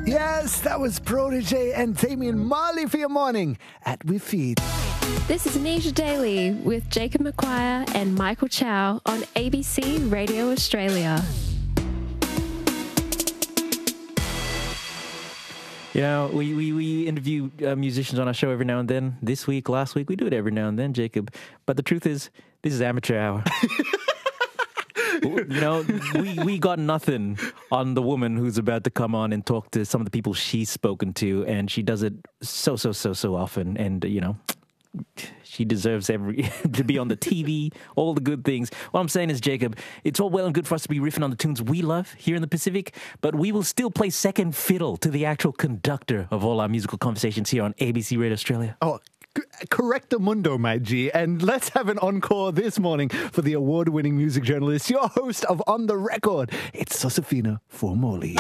Yes, that was Protege and Damian Marley for your morning at We Feed. This is Anisha Daily with Jacob McQuire and Michael Chow on ABC Radio Australia. You know, we interview musicians on our show every now and then. This week, last week, we do it every now and then, Jacob. But the truth is, this is amateur hour. You know, we got nothing on the woman who's about to come on and talk to some of the people she's spoken to, and she does it so often. And, you know, she deserves to be on the TV, all the good things. What I'm saying is, Jacob, it's all well and good for us to be riffing on the tunes we love here in the Pacific, but we will still play second fiddle to the actual conductor of all our musical conversations here on ABC Radio Australia. Oh, correcto mundo, my G. And let's have an encore this morning for the award-winning music journalist, your host of On The Record. It's Josefina Formoli.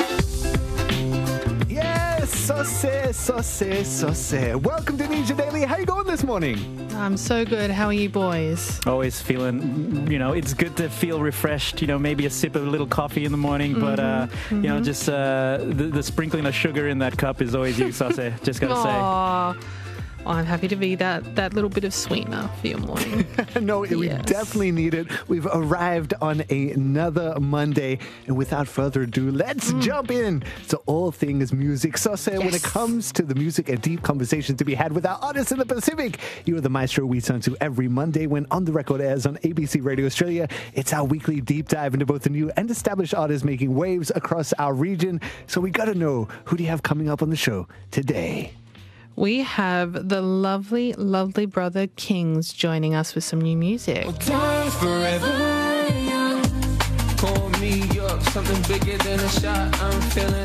Sauce. Welcome to Anisha Daily. How you going this morning? I'm so good. How are you boys? Always feeling, you know, it's good to feel refreshed. You know, maybe a sip of a little coffee in the morning, but, you know, just the sprinkling of sugar in that cup is always you, Sauce. Just got to say. Well, I'm happy to be that little bit of sweetener for your morning. No, we definitely need it. We've arrived on another Monday, and without further ado, let's jump in to all things music. Sauce, when it comes to the music and deep conversations to be had with our artists in the Pacific, you are the maestro we turn to every Monday when On The Record airs on ABC Radio Australia. It's our weekly deep dive into both the new and established artists making waves across our region. So we got to know, who do you have coming up on the show today? We have the lovely, lovely brother Kings joining us with some new music. Time forever young. Call me up, something bigger than a shot. I'm feeling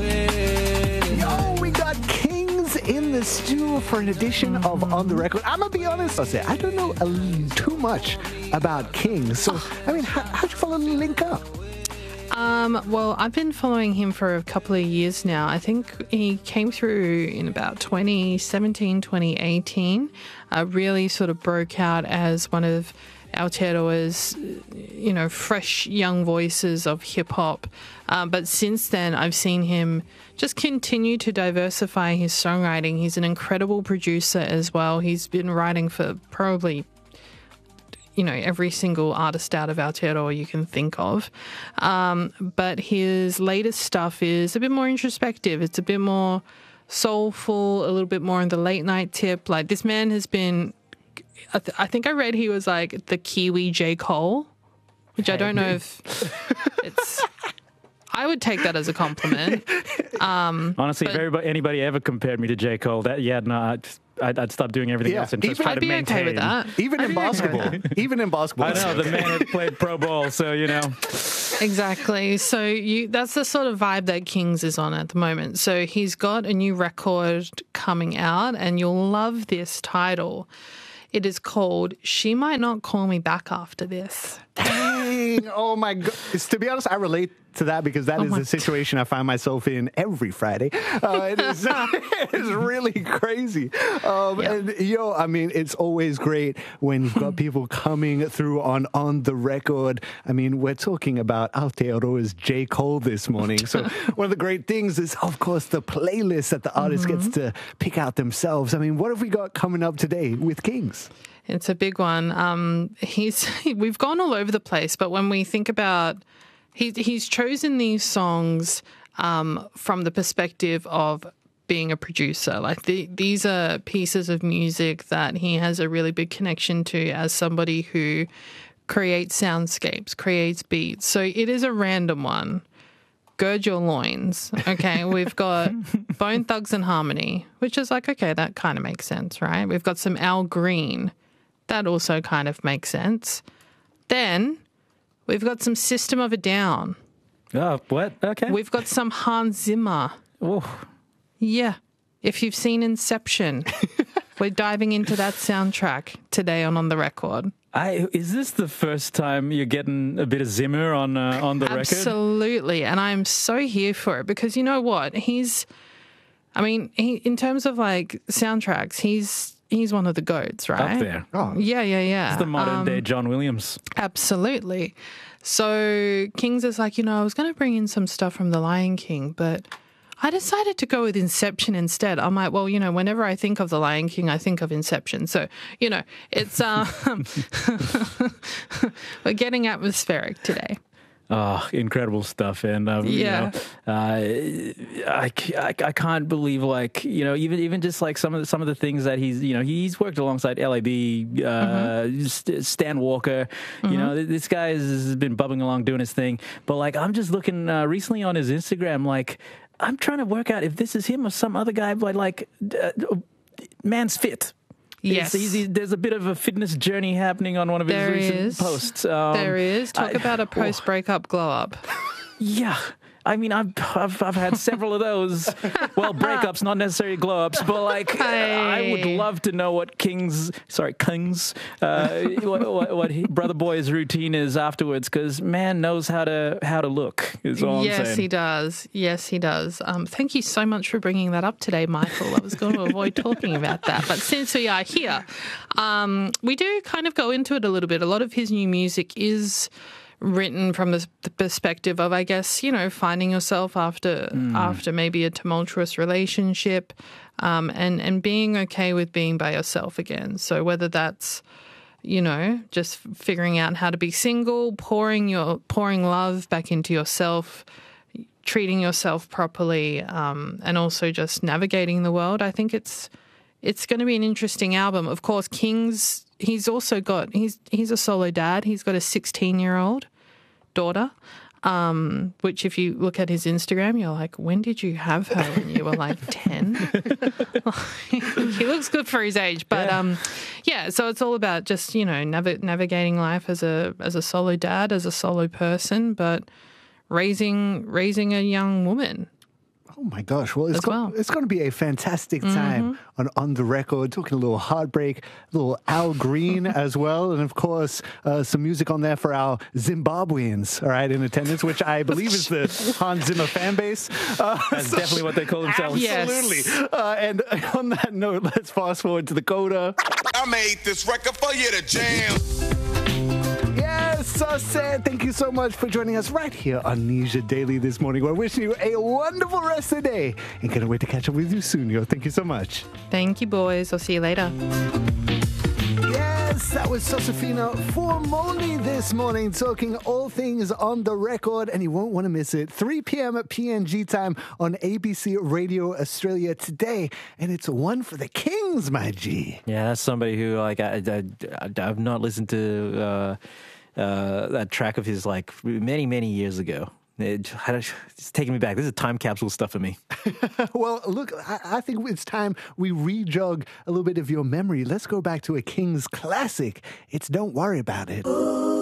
away. Yo, we got Kings in the stew for an edition of On The Record. I'm going to be honest, I'll say, I don't know too much about Kings. So, I mean, how'd you follow the link up? Well, I've been following him for a couple of years now. I think he came through in about 2017, 2018, really sort of broke out as one of Aotearoa's, you know, fresh young voices of hip-hop. But since then, I've seen him just continue to diversify his songwriting. He's an incredible producer as well. He's been writing for probably, you know, every single artist out of Aotearoa you can think of. But his latest stuff is a bit more introspective. It's a bit more soulful, a little bit more on the late night tip. Like, this man has been, I think I read he was like the Kiwi J. Cole, which I don't know if it's... I would take that as a compliment. Honestly, if anybody ever compared me to J. Cole, I'd stop doing everything else and just try to maintain. I'd be okay with that. Even in basketball. I know, the man had played pro ball, so, you know. Exactly. So that's the sort of vibe that Kings is on at the moment. So he's got a new record coming out, and you'll love this title. It is called She Might Not Call Me Back After This. Dang. Oh, my God. To be honest, I relate to that because that is the situation I find myself in every Friday. It is really crazy. And, I mean, it's always great when you've got people coming through on the record. I mean, we're talking about Aotearoa's J. Cole this morning. So one of the great things is, of course, the playlist that the artist gets to pick out themselves. I mean, what have we got coming up today with Kings? It's a big one. We've gone all over the place, but when we think about, he's chosen these songs from the perspective of being a producer. Like these are pieces of music that he has a really big connection to as somebody who creates soundscapes, creates beats. So it is a random one. Gird your loins. Okay, we've got Bone Thugs and Harmony, which is like, okay, that kind of makes sense, right? We've got some Al Green. That also kind of makes sense. Then we've got some System of a Down. Oh, what? Okay. We've got some Hans Zimmer. Oh. Yeah. If you've seen Inception, we're diving into that soundtrack today on the Record. Is this the first time you're getting a bit of Zimmer on the record? Absolutely. And I'm so here for it because you know what? In terms of like soundtracks, he's one of the GOATs, right? Up there. Oh. Yeah. It's the modern day John Williams. Absolutely. So Kings is like, I was going to bring in some stuff from The Lion King, but I decided to go with Inception instead. I'm like, well, whenever I think of The Lion King, I think of Inception. So, it's we're getting atmospheric today. Oh, incredible stuff. And, I can't believe, like, even just like some of the things that he's worked alongside LAB, Stan Walker, this guy has been bubbling along doing his thing. But like, I'm just looking recently on his Instagram, like, I'm trying to work out if this is him or some other guy, but like, man's fit. Yes. There's a bit of a fitness journey happening on one of his recent posts. There is. Talk about a post-breakup glow-up. Yeah. I mean, I've had several of those. Well, breakups, not necessarily glow-ups, but like, I would love to know what King's what Brother Boy's routine is afterwards, because man knows how to look. Is all I'm saying. Yes, he does. Yes, he does. Thank you so much for bringing that up today, Michael. I was going to avoid talking about that, but since we are here, we do kind of go into it a little bit. A lot of his new music is written from the perspective of, I guess, finding yourself after maybe a tumultuous relationship, and being okay with being by yourself again. So whether that's, just figuring out how to be single, pouring love back into yourself, treating yourself properly, and also just navigating the world. I think it's going to be an interesting album. Of course, King's. He's also got, he's a solo dad. He's got a 16-year-old daughter, which if you look at his Instagram, you're like, when did you have her? When you were like 10? He looks good for his age. But so it's all about just, navigating life as a solo dad, as a solo person, but raising a young woman. Oh my gosh! Well, it's going to be a fantastic time on the record. Talking a little heartbreak, a little Al Green as well, and of course some music on there for our Zimbabweans. All right, in attendance, which I believe is the Hans Zimmer fan base. That's definitely what they call themselves. Absolutely. Yes. And on that note, let's fast forward to the coda. I made this record for you to jam. So sad. Thank you so much for joining us right here on Nisha Daily this morning. We're wishing you a wonderful rest of the day and can't wait to catch up with you soon, yo. Thank you so much. Thank you, boys. I'll see you later. Yes, that was Josefina Formoli this morning, talking all things on the record, and you won't want to miss it. 3 p.m. at PNG time on ABC Radio Australia today, and it's one for the Kings, my G. Yeah, that's somebody who, like, I've not listened to that track of his, like, many, many years ago. It's taking me back. This is time capsule stuff for me. Well, look, I think it's time we re-jog a little bit of your memory. Let's go back to a Kings classic. It's Don't Worry About It.